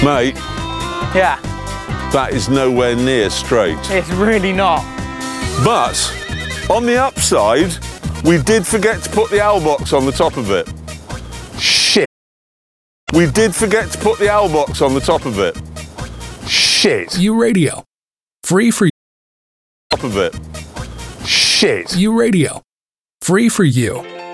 Mate, Yeah, that is nowhere near straight. it's really not. But on the upside, we did forget to put the owl box on the top of it. Shit. We did forget to put the owl box on the top of it. Shit. U Radio. Free for Top of it. Shit. U Radio. Free for you.